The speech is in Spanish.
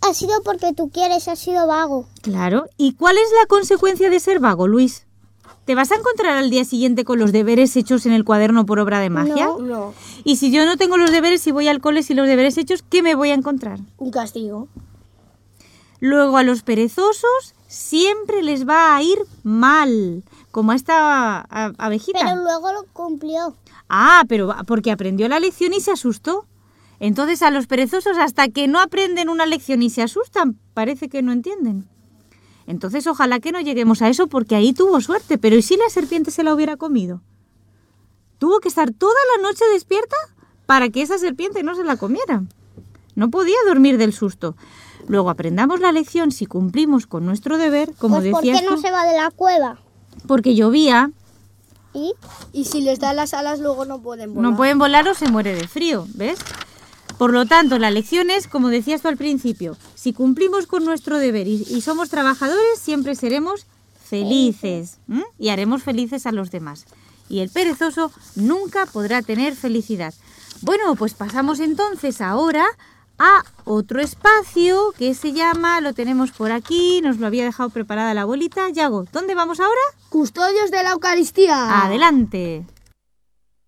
ha sido porque tú quieres, has sido vago. Claro. ¿Y cuál es la consecuencia de ser vago, Luis? ¿Te vas a encontrar al día siguiente con los deberes hechos en el cuaderno por obra de magia? No. Y si yo no tengo los deberes y voy al cole sin los deberes hechos, ¿qué me voy a encontrar? Un castigo. Luego a los perezosos siempre les va a ir mal, como a esta abejita. Pero luego lo cumplió. Ah, pero porque aprendió la lección y se asustó. Entonces a los perezosos hasta que no aprenden una lección y se asustan, parece que no entienden. Entonces ojalá que no lleguemos a eso porque ahí tuvo suerte, pero ¿y si la serpiente se la hubiera comido? Tuvo que estar toda la noche despierta para que esa serpiente no se la comiera. No podía dormir del susto. Luego aprendamos la lección si cumplimos con nuestro deber, como Pues ¿por decías qué no tú, se va de la cueva? porque llovía, Y si les da las alas, luego no pueden volar. no pueden volar o se muere de frío, ¿ves? Por lo tanto, la lección es, como decías tú al principio, si cumplimos con nuestro deber y somos trabajadores, siempre seremos felices, ¿m? Y haremos felices a los demás. Y el perezoso nunca podrá tener felicidad. Bueno, pues pasamos entonces ahora a otro espacio que se llama, lo tenemos por aquí, nos lo había dejado preparada la abuelita. Yago, ¿dónde vamos ahora? Custodios de la Eucaristía. Adelante.